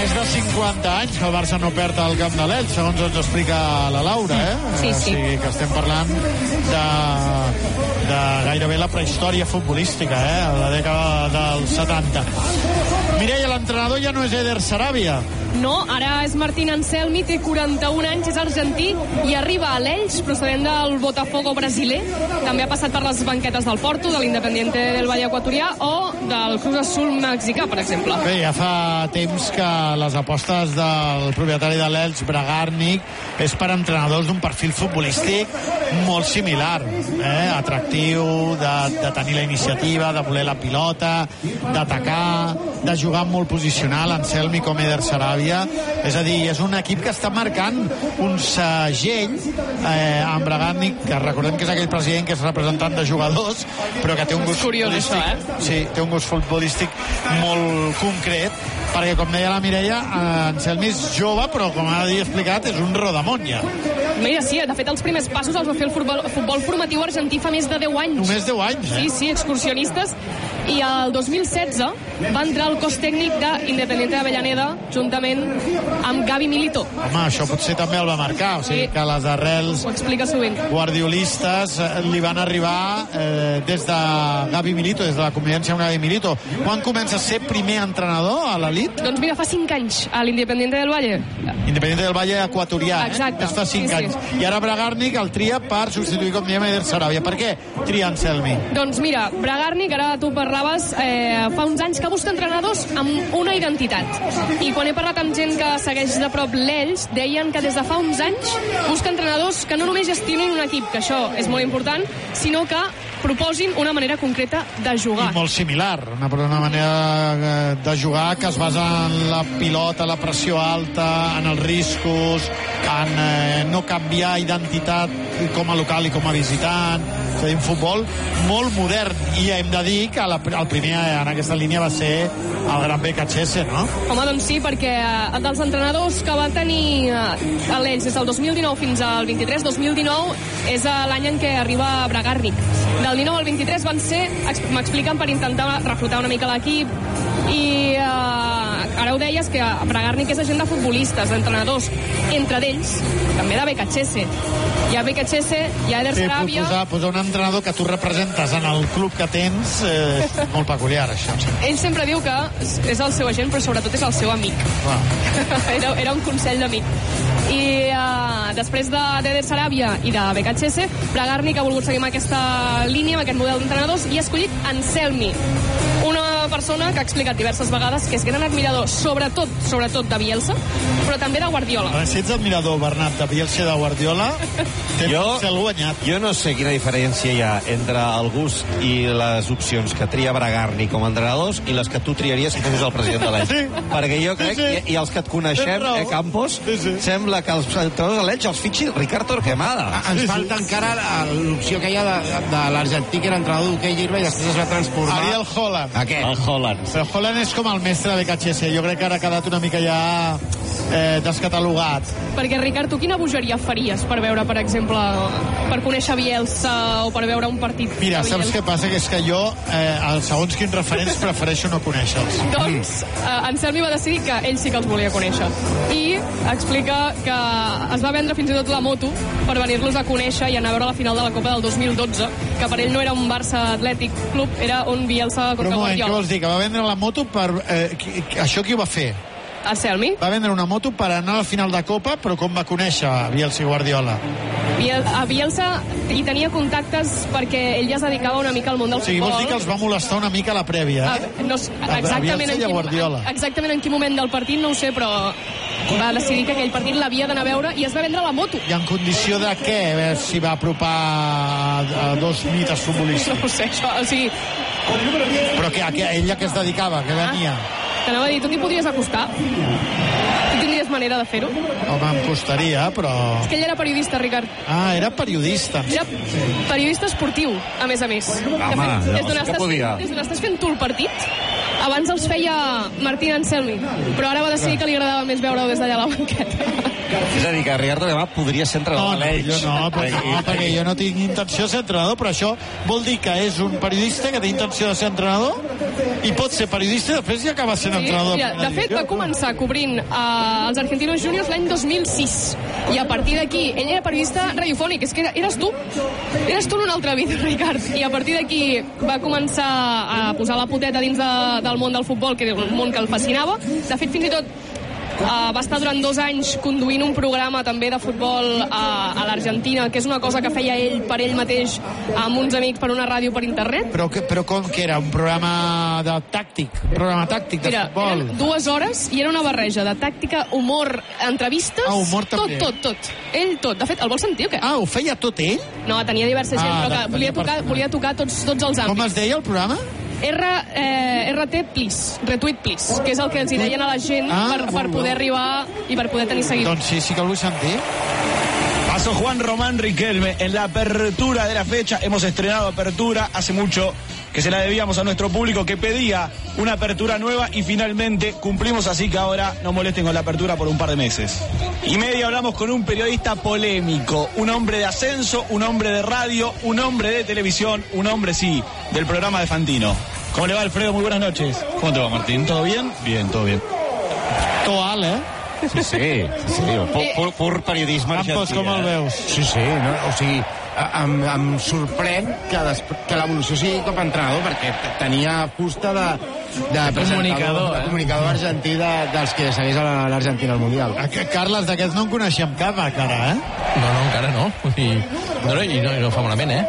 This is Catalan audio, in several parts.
més de 50 anys que el Barça no perd al camp de l'Elx, segons ens explica la Laura, Sí. O sigui que estem parlant de gairebé la prehistòria futbolística, a la dècada dels 70. Mireia, l'entrenador ja no és Eder Sarabia. No, ara és Martín Anselmi, té 41 anys, és argentí i arriba a l'Elx, procedent del Botafogo brasiler. També ha passat per les banquetes del Porto, de l'Independiente del Valle Equatorià o del Cruz Azul mexicà, per exemple. Bé, ja fa temps que les apostes del propietari de l'Elx, Bragarnik, és per entrenadors d'un perfil futbolístic molt similar, atractiu, de tenir la iniciativa, de voler la pilota, d'atacar, de jugar molt posicional, Anselmi com Eder Sarabia. És a dir, és un equip que està marcant un segell amb Bragarnik, que recordem que és aquell president que és representant de jugadors, però que té un gust futbolístic. Sí, té un gust futbolístic molt concret, perquè, com deia la Mireia, Anselmi és jove, però, com ha explicat, és un rodamont ja. Mira, sí, de fet, els primers passos els va fer el futbol formatiu argentí fa més de 10 anys. Només 10 anys, Sí, excursionistes. I el 2016 va entrar al cos tècnic d'Independiente d'Avellaneda juntament amb Gavi Milito. Home, això potser també el va marcar, o sigui que les arrels ho explica sovint guardiolistes li van arribar des de Gavi Milito, des de la convivència amb Gavi Milito. Quan comença a ser primer entrenador a l'elit? Doncs mira, fa 5 anys a l'Independiente del Valle. Independiente del Valle equatorià, Exacte. Fa 5 anys. I ara Bragarnik el tria per substituir, com diem, Eder Sarabia. Per què tria Anselmi? Doncs mira, Bragarnik, ara tu parlaves, fa uns anys que busca entrenadors amb una identitat. I quan he parlat amb gent que segueix de prop l'Elx, deien que des de fa uns anys busca entrenadors que no només gestionin un equip, que això és molt important, sinó que proposin una manera concreta de jugar. I molt similar, una manera de jugar que es basa en la pilota, la pressió alta, en els riscos, en no canviar identitat com a local i com a visitant. És a dir, un futbol molt modern. I hem de dir que el primer en aquesta línia va ser el gran BKCS, no? Home, doncs sí, perquè dels entrenadors que va tenir a l'Elx des del 2019 fins al 23, 2019 és l'any en què arriba Bragarnik. Del 19 al 23 van ser, m'expliquen, per intentar reflotar una mica l'equip, i ara ho deies, que Bragarnik és agent de futbolistes, d'entrenadors, entre d'ells també de BKCS. Hi ha BKCS, hi ha Eder Sarabia. Posar un entrenador que tu representes en el club que tens és molt peculiar, això. Ell sempre diu que és el seu agent, però sobretot és el seu amic. Era un consell d'amic. I després d'Eder Sarabia i de BKCS, Bragarnik ha volgut seguir amb aquesta línia, amb aquest model d'entrenadors, i ha escollit Anselmi, una persona que ha explicat diverses vegades que és gran admirador, sobretot de Bielsa, però també de Guardiola. Si ets admirador, Bernat, de Bielsa i de Guardiola, tens el guanyat. Jo no sé quina diferència hi ha entre el gust i les opcions que tria Bragarnik com a entrenadors i les que tu triaries si fossis el president de l'Elx. Perquè jo crec, i els que et coneixem, Campos, sembla que els entrenadors de l'Elx els fitxi Ricard Torquemada. Ens falta encara l'opció que hi ha de l'argentí, que era entrenador d'hoquei herba i després es va transformar... Ariel Holland. El Holland. Però Holland és com el mestre de BKCS. Jo crec que ara ha quedat una mica ja descatalogat. Perquè, Ricard, tu quina bogeria faries per veure, per exemple, per conèixer Bielsa o per veure un partit? Mira, saps què passa? Que és que jo, segons quins referents, prefereixo no conèixer-los. Doncs Anselmi va decidir que ell sí que els volia conèixer. I explica que es va vendre fins i tot la moto per venir-los a conèixer i anar a veure la final de la Copa del 2012, que per ell no era un Barça Atlètic Club, era un Bielsa contra Guardiola. Què vols dir? Que va vendre la moto per... això qui ho va fer? Anselmi. Va vendre una moto per anar a la final de Copa, però com va conèixer Bielsa i Guardiola? A Bielsa hi tenia contactes perquè ell ja es dedicava una mica al món del futbol. O sigui, vols dir que els va molestar una mica a la prèvia, exactament en quin moment del partit no ho sé, però va decidir que aquell partit l'havia d'anar a veure i es va vendre la moto. I en condició de què? A veure si va apropar a dos mites futbolistes. No ho sé, això, o sigui... Però ell a què es dedicava? Què venia? T'anava a dir, tu t'hi podries acostar? Tu tindries manera de fer-ho? Home, em costaria, però... És que ell era periodista, Ricard. Ah, era periodista. Era periodista esportiu, a més a més. Home, des d'on que podia. estàs fent tu el partit, Abans els feia Martín Anselmi, però ara va decidir que li agradava més veure-ho des d'allà a la banqueta. És a dir, que Ricardo demà podria ser entrenador de l'Elx. Perquè jo no tinc intenció de ser entrenador, però això vol dir que és un periodista que té intenció de ser entrenador i pot ser periodista i després ja acaba sent entrenador. Mira, de fet, va començar cobrint els Argentinos Juniors l'any 2006 i a partir d'aquí, ell era periodista radiofònic, és que eres tu en una altra vida, Ricard, i a partir d'aquí va començar a posar la poteta dins del món del futbol, que era un món que el fascinava. De fet, fins i tot va estar durant 2 anys conduint un programa també de futbol a l'Argentina, que és una cosa que feia ell per ell mateix amb uns amics per una ràdio per internet. Però com que era? Un programa de tàctic? Un programa tàctic de futbol? Eren 2 hores i era una barreja de tàctica, humor, entrevistes, humor també. tot. Ell tot. De fet, el vols sentir o què? Ho feia tot ell? No, tenia diversa gent, però que volia tocar tots els àmbits. Com es deia el programa? RT Please, Retweet Please, que és el que els hi deien a la gent per poder arribar i per poder tenir seguidors. Doncs sí que el vull sentir. Pasó Juan Román Riquelme en la apertura de la fecha. Hemos estrenado apertura hace mucho que se la debíamos a nuestro público que pedía una apertura nueva y finalmente cumplimos, así que ahora no molesten con la apertura por un par de meses. Y media hablamos con un periodista polémico, un hombre de ascenso, un hombre de radio, un hombre de televisión, un hombre, sí, del programa de Fantino. ¿Cómo le va, Alfredo? Muy buenas noches. ¿Cómo te va, Martín? ¿Todo bien? Bien, todo bien. Toal, Sí. Pur periodisme argentí. Campos, com el veus? Sí, no? O sigui, em sorprèn que l'evolució sigui com a entrenador, perquè tenia fusta de comunicador argentí dels que segueix a l'Argentina al Mundial. Carles, d'aquests no en coneixem cap, encara, No, encara no. I no fa malament,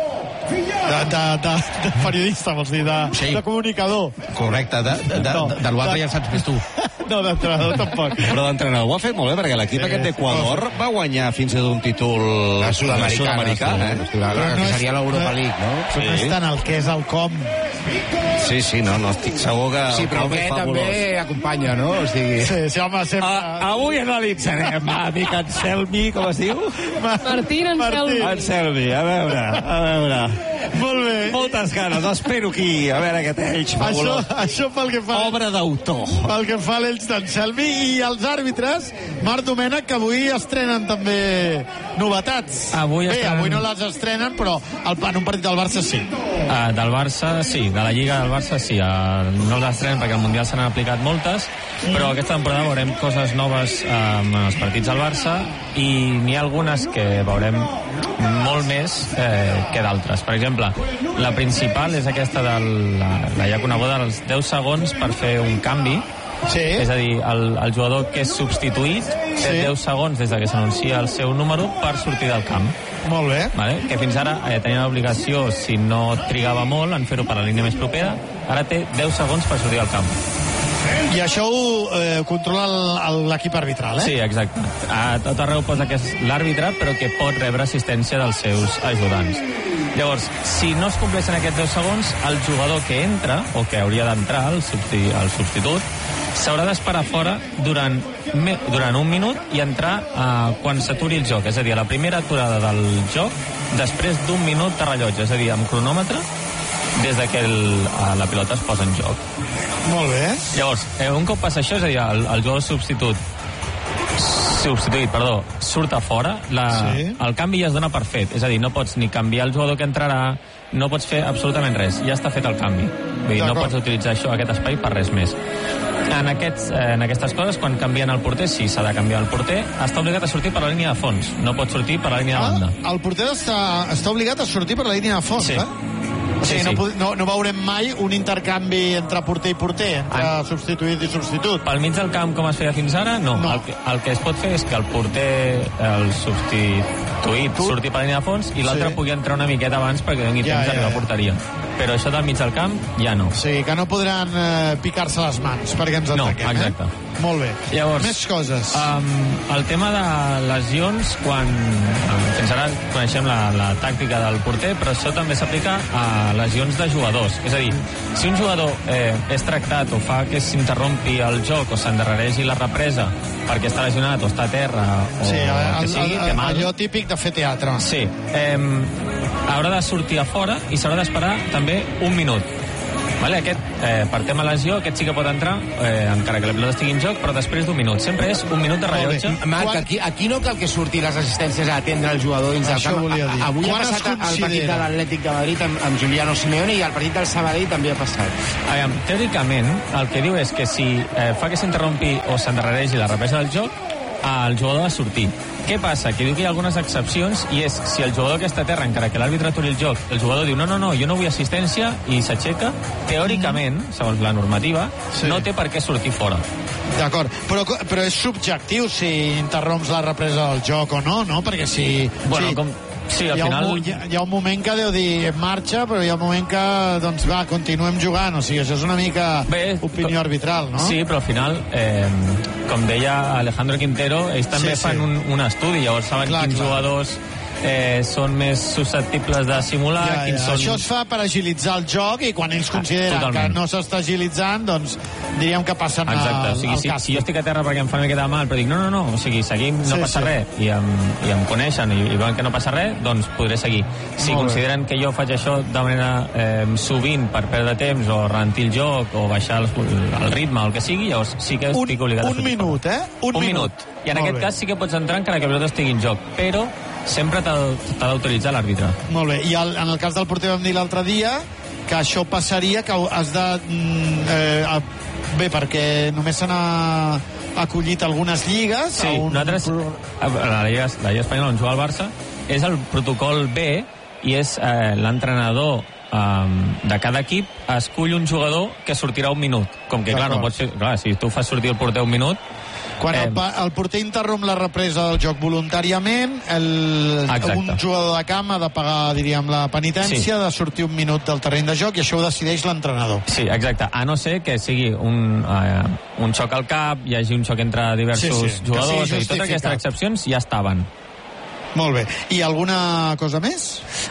De periodista, vols dir, de comunicador. Correcte, de l'altre ja el saps més tu. No, d'entrenador tampoc. Però d'entrenador ho ha fet molt bé, perquè l'equip aquest d'Equador va guanyar fins i tot un títol sud-americà. Que seria l'Europa League, no? Sí. No és tant el que és el com. Sí, no estic segur que... Sí, però aquest també acompanya, no? O sigui... Sí, home, sempre... Avui analitzarem, amic Anselmi, com es diu? Martín Anselmi. Anselmi, a veure. Molt bé. Moltes ganes, espero aquí, a veure aquest Elx fabulós. Això pel que fa... Obra d'autor. Pel que fa a l'Elx d'Anselmi i els àrbitres, Marc Domènech, que avui estrenen també novetats. Avui no les estrenen, però en un partit del Barça sí. Del Barça sí, de la Lliga del Barça sí. No les estrenen perquè al Mundial se n'han aplicat moltes, però aquesta temporada veurem coses noves en els partits del Barça i n'hi ha algunes que veurem molt més que d'altres. Per exemple, la principal és aquesta la ja coneguda dels 10 segons per fer un canvi. Sí. És a dir, el jugador que és substituït té 10 segons des que s'anuncia el seu número per sortir del camp. Molt bé. Vale? Que fins ara tenia l'obligació, si no trigava molt, en fer-ho per la línia més propera. Ara té 10 segons per sortir del camp. I això ho controla l'equip arbitral, Sí, exacte. A tot arreu posa que és l'àrbitre, però que pot rebre assistència dels seus ajudants. Llavors, si no es compleixen aquests 10 segons, el jugador que entra, o que hauria d'entrar, el substitut, s'haurà d'esperar fora durant un minut i entrar quan s'aturi el joc. És a dir, a la primera aturada del joc, després d'un minut de rellotge, és a dir, amb cronòmetre, des que la pilota es posa en joc. Molt bé. Llavors, un cop passa això, és a dir, el jugador substituït, surt a fora, el canvi ja es dona per fet, és a dir, no pots ni canviar el jugador que entrarà, no pots fer absolutament res, ja està fet el canvi. Vull dir, no pots utilitzar aquest espai per res més. En aquestes coses, quan canvien el porter, sí, s'ha de canviar el porter, està obligat a sortir per la línia de fons, no pot sortir per la línia de banda. El porter està obligat a sortir per la línia de fons, O sigui, no veurem mai un intercanvi entre porter i porter, entre substituït i substitut. Pel mig del camp, com es feia fins ara, no. El que es pot fer és que el porter, el substituït, surti per la línia de fons i l'altre pugui entrar una miqueta abans perquè doni temps d'arribar a porteria. Però això del mig del camp ja no. Sí, que no podran picar-se les mans perquè ens ataquem. No, exacte. Molt bé. Llavors, més coses. El tema de lesions, fins ara coneixem la tàctica del porter, però això també s'aplica a lesions de jugadors. És a dir, si un jugador és tractat o fa que s'interrompi el joc o s'endarrereixi la represa perquè està lesionat o està a terra o que sigui, té mal. Allò típic de fer teatre. Sí. Haurà de sortir a fora i s'haurà d'esperar també un minut. Vale? Per tema lesió, aquest sí que pot entrar, encara que la pilota estigui en joc, però després d'1 minut. Sempre és 1 minut de rellotge. Marc, aquí no cal que surti les assistències a atendre el jugador dins del camp. Avui ha passat al partit de l'Atlètic de Madrid amb Giuliano Simeone i al partit del Sabadell també ha passat. Teòricament, el que diu és que si fa que s'interrompi o s'endarrereixi la represa del joc, el jugador ha de sortir. Què passa? Que diu que hi ha algunes excepcions i és si el jugador que està a terra, encara que l'àrbitre aturi el joc, el jugador diu no, jo no vull assistència i s'aixeca, teòricament, segons la normativa, no té per què sortir fora. D'acord, però és subjectiu si interromps la represa del joc o no? Perquè si... Bueno, sí, al final... Hi ha un moment que deu dir marxa, però hi ha un moment que, doncs va, continuem jugant. O sigui, això és una mica opinió arbitral, no? Sí, però al final, com deia Alejandro Quintero, ells també fan un estudi, llavors saben quins jugadors són més susceptibles de simular. Això es fa per agilitzar el joc i quan ells consideren que no s'està agilitzant, doncs diríem que passen al càstig. Si jo estic a terra perquè em fa una miqueta de mal, però dic no, o sigui, seguim, no passa res, i em coneixen i veuen que no passa res, doncs podré seguir. Si consideren que jo faig això de manera sovint per perdre temps o ralentir el joc o baixar el ritme o el que sigui, llavors sí que estic obligat a sortir. Un minut. I en aquest cas sí que pots entrar encara que el pilota estigui en joc, però sempre t'ha d'autoritzar l'àrbitre. Molt bé, i en el cas del porter vam dir l'altre dia que això passaria, que has de... perquè només s'han acollit algunes lligues. Sí, nosaltres, la Lliga Espanyola on juga el Barça, és el protocol B i és l'entrenador de cada equip escull un jugador que sortirà 1 minut. Com que, no pot ser... Clar, si tu fas sortir el porter 1 minut... Quan el porter interromp la represa del joc voluntàriament, un jugador de camp ha de pagar, diríem, la penitència de sortir 1 minut del terreny de joc i això ho decideix l'entrenador. Sí, exacte. A no ser que sigui un xoc al cap, hi hagi un xoc entre diversos jugadors i totes aquestes excepcions ja estaven. Molt bé. I alguna cosa més?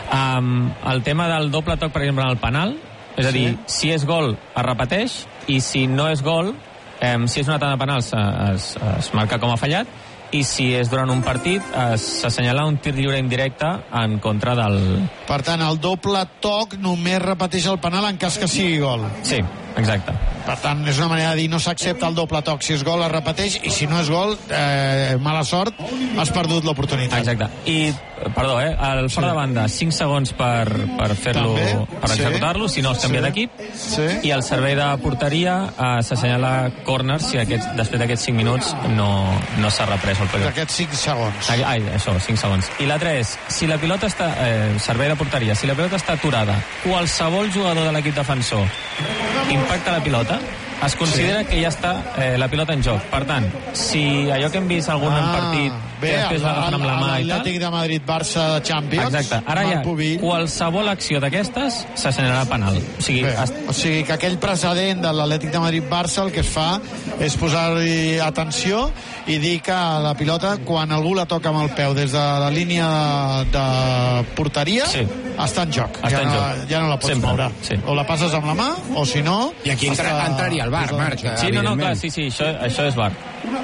El tema del doble toc, per exemple, en el penal, és a dir, si és gol es repeteix i si no és gol, si és una tanda penal es marca com a fallat i si és durant un partit s'assenyala un tir lliure indirecte en contra del... Per tant, el doble toc només repeteix el penal en cas que sigui gol. Sí, exacte. Per tant, és una manera de dir no s'accepta el doble toc. Si és gol es repeteix i si no és gol, mala sort, has perdut l'oportunitat. Exacte. I, perdó, el fora de banda, 5 segons per fer-lo, per executar-lo, si no es canvia d'equip. I el servei de porteria s'assenyala córner si després d'aquests 5 minuts no s'ha reprès el pilot. D'aquests 5 segons. Això, 5 segons. I l'altre és, si la pilota està... servei de porteria, si la pilota està aturada, qualsevol jugador de l'equip defensor impacta la pilota, es considera que ja està la pilota en joc. Per tant, si allò que hem vist algun partit que després l'agafen amb la mà i tal... L'Atlètic de Madrid-Barça de Champions... Exacte. Ara ja, qualsevol acció d'aquestes s'assenyarà penal. O sigui que aquell precedent de l'Atlètic de Madrid-Barça el que es fa és posar-hi atenció i dir que la pilota, quan algú la toca amb el peu des de la línia de porteria, està en joc. Ja no la pots moure. O la passes amb la mà, o si no... I aquí entraria el VAR, Marc. Sí, clar, sí, això és VAR.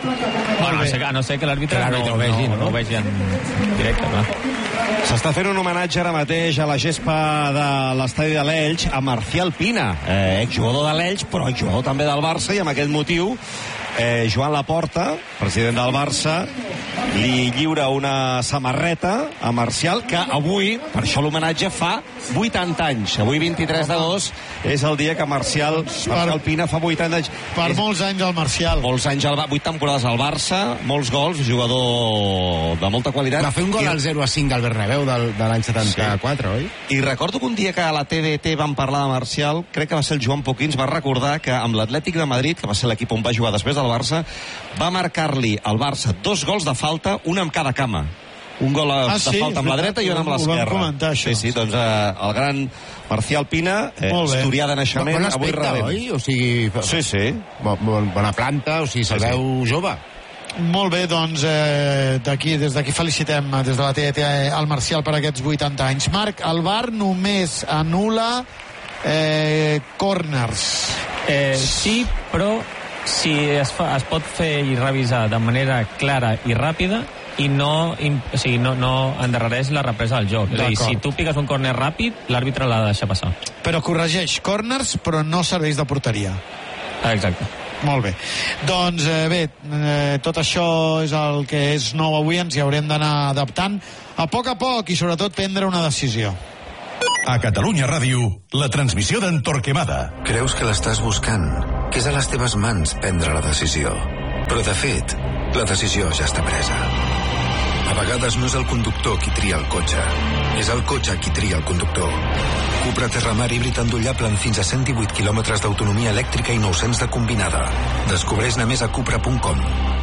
A no ser que l'àrbitre no ho vegi en directe, clar. S'està fent un homenatge ara mateix a la gespa de l'estadi de l'Elx a Marcial Pina, exjugador de l'Elx, però exjugador també del Barça, i amb aquest motiu Joan Laporta, president del Barça, li lliura una samarreta a Marcial, que avui, per això l'homenatge, fa 80 anys. Avui, 23 d'agost, és el dia que Marcial Pina fa 80 anys. Per molts anys al Marcial. Molts anys, 8 temporades al Barça, molts gols, jugador de molta qualitat. Va fer un gol al 0-5 al Bernabéu de l'any 74, oi? I recordo que un dia que a la TDT van parlar de Marcial, crec que va ser el Joan Poquins, va recordar que amb l'Atlètic de Madrid, que va ser l'equip on va jugar després del Barça, va marcar-li al Barça 2 gols de falta, un amb cada cama. Un gol de falta amb la dreta i un amb l'esquerra. Sí, doncs el gran Marcial Pina, historià de naixement, bon aspecte, oi? O sigui... Sí. Bona planta, o sigui, se'l veu jove. Molt bé, doncs des d'aquí felicitem des de la TDT al Marcial per aquests 80 anys. Marc, el VAR només anul·la corners. Sí, però si es pot fer i revisar de manera clara i ràpida i no endarrereix la represa del joc. És a dir, si tu piques un córner ràpid, l'àrbitre l'ha de deixar passar. Però corregeix corners, però no serveis de porteria. Exacte. Molt bé. Doncs bé, tot això és el que és nou avui, ens hi haurem d'anar adaptant a poc i sobretot prendre una decisió. A Catalunya Ràdio, la transmissió d'en Torquemada. Creus que l'estàs buscant, que és a les teves mans prendre la decisió. Però de fet, la decisió ja està presa. A vegades no és el conductor qui tria el cotxe, és el cotxe qui tria el conductor. Cupra Terramar híbrid endollable amb fins a 118 km d'autonomia elèctrica i 900 de combinada. Descobreix-ne més a cupra.com.